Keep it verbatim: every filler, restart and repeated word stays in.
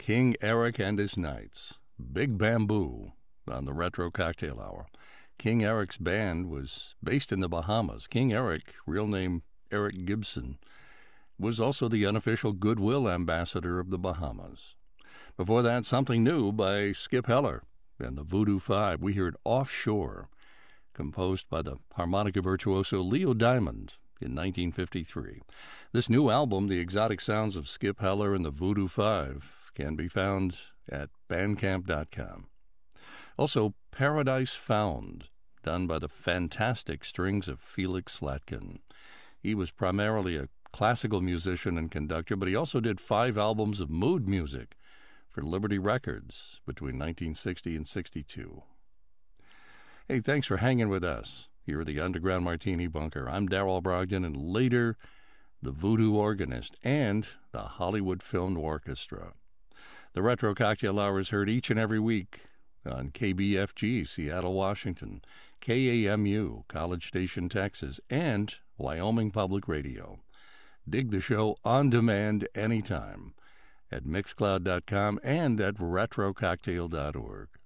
King Eric and His Knights, Big Bamboo, on the Retro Cocktail Hour. King Eric's band was based in the Bahamas. King Eric, real name Eric Gibson, was also the unofficial goodwill ambassador of the Bahamas. Before that, Something New by Skip Heller and the Voodoo Five. We heard Offshore, composed by the harmonica virtuoso Leo Diamond in nineteen fifty-three. This new album, The Exotic Sounds of Skip Heller and the Voodoo Five, can be found at bandcamp dot com. Also, Paradise Found, done by the fantastic strings of Felix Slatkin. He was primarily a classical musician and conductor, but he also did five albums of mood music for Liberty Records between nineteen sixty and sixty-two. Hey, thanks for hanging with us here at the Underground Martini Bunker. I'm Darrell Brogdon, and later, the Voodoo Organist and the Hollywood Film Orchestra. The Retro Cocktail Hour is heard each and every week on K B F G, Seattle, Washington, K A M U, College Station, Texas, and Wyoming Public Radio. Dig the show on demand anytime at mixcloud dot com and at retro cocktail dot org.